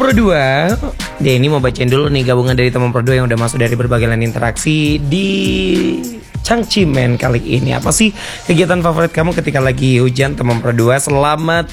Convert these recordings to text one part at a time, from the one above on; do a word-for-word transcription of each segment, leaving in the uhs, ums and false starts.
Pro dua, Denny mau bacain dulu nih gabungan dari teman Pro dua yang udah masuk dari berbagai lain interaksi di Cangcimen kali ini. Apa sih kegiatan favorit kamu ketika lagi hujan, teman Pro dua? Selamat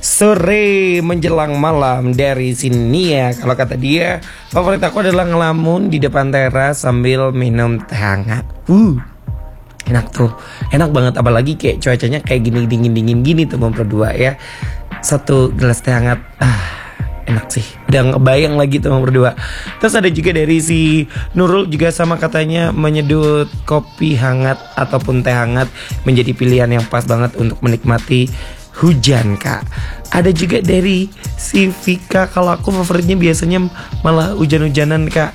sore menjelang malam dari sini ya. Kalau kata dia, favorit aku adalah ngelamun di depan teras sambil minum teh hangat. Uh, enak tuh, enak banget. Apalagi kayak cuacanya kayak gini dingin-dingin gini teman Pro dua ya. Satu gelas teh hangat, ah enak sih, udah ngebayang lagi tuh berdua. Terus ada juga dari si Nurul juga sama, katanya menyedut kopi hangat ataupun teh hangat menjadi pilihan yang pas banget untuk menikmati hujan kak. Ada juga dari si Vika, kalau aku favoritnya biasanya malah hujan-hujanan kak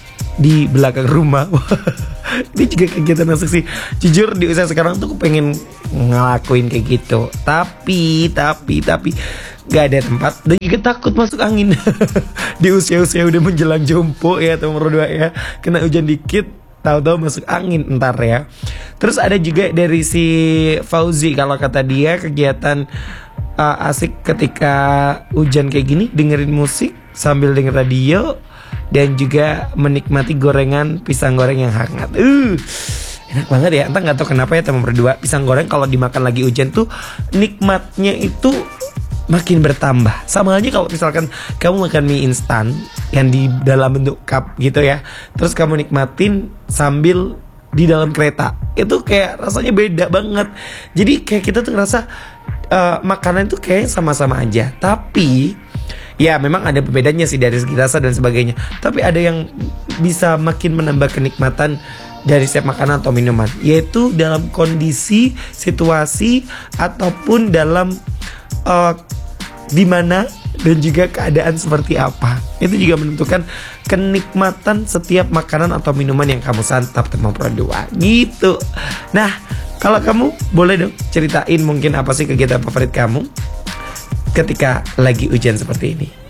di belakang rumah. Ini juga kegiatan asik sih. Jujur di usia sekarang tuh aku pengen ngelakuin kayak gitu, tapi tapi tapi gak ada tempat dan juga takut masuk angin. Di usia-usia udah menjelang jompo ya nomor dua ya, kena hujan dikit tahu-tahu masuk angin ntar ya. Terus ada juga dari si Fauzi, kalau kata dia kegiatan uh, asik ketika hujan kayak gini dengerin musik sambil denger radio dan juga menikmati gorengan pisang goreng yang hangat. Uh, enak banget ya. Entah nggak tahu kenapa ya teman berdua, pisang goreng kalau dimakan lagi hujan tuh nikmatnya itu makin bertambah. Sama aja kalau misalkan kamu makan mie instan yang di dalam bentuk cup gitu ya, terus kamu nikmatin sambil di dalam kereta, itu kayak rasanya beda banget. Jadi kayak kita tuh ngerasa uh, makanan itu kayak sama-sama aja. Tapi ya memang ada perbedaannya sih dari segi rasa dan sebagainya. Tapi ada yang bisa makin menambah kenikmatan dari setiap makanan atau minuman, yaitu dalam kondisi, situasi, ataupun dalam uh, di mana dan juga keadaan seperti apa. Itu juga menentukan kenikmatan setiap makanan atau minuman yang kamu santap teman Pro dua gitu. Nah, kalau kamu boleh dong ceritain mungkin apa sih kegiatan favorit kamu ketika lagi hujan seperti ini.